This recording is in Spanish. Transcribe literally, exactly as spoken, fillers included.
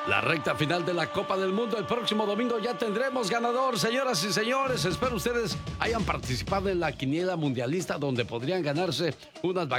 La recta final de la Copa del Mundo. El próximo domingo ya tendremos ganador, señoras y señores. Espero ustedes hayan participado en la quiniela mundialista donde podrían ganarse unas vacaciones